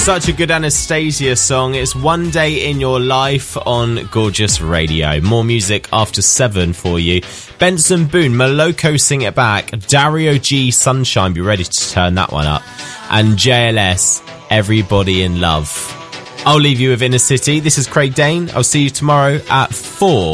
Such a good Anastasia song. It's One Day in Your Life on Gorgeous Radio. More music after 7 for you. Benson Boone, Moloko, Sing It Back. Dario G, Sunshine, be ready to turn that one up. And JLS, Everybody in Love. I'll leave you with Inner City. This is Craig Dane. I'll see you tomorrow at 4.